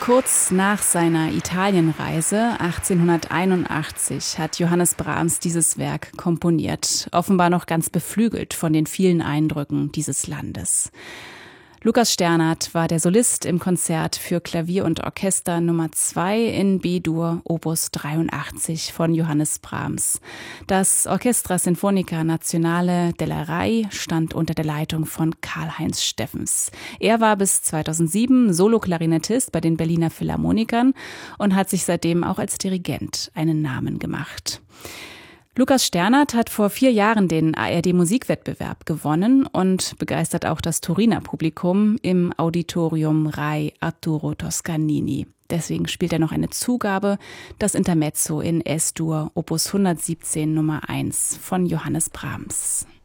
Kurz nach seiner Italienreise 1881 hat Johannes Brahms dieses Werk komponiert, offenbar noch ganz beflügelt von den vielen Eindrücken dieses Landes. Lukas Sternert war der Solist im Konzert für Klavier und Orchester Nummer 2 in B-Dur, Opus 83 von Johannes Brahms. Das Orchestra Sinfonica Nazionale della RAI stand unter der Leitung von Karl-Heinz Steffens. Er war bis 2007 Solo-Klarinettist bei den Berliner Philharmonikern und hat sich seitdem auch als Dirigent einen Namen gemacht. Lukas Sternert hat vor 4 Jahren den ARD-Musikwettbewerb gewonnen und begeistert auch das Turiner Publikum im Auditorium RAI Arturo Toscanini. Deswegen spielt er noch eine Zugabe, das Intermezzo in Es-Dur, Opus 117 Nummer 1 von Johannes Brahms.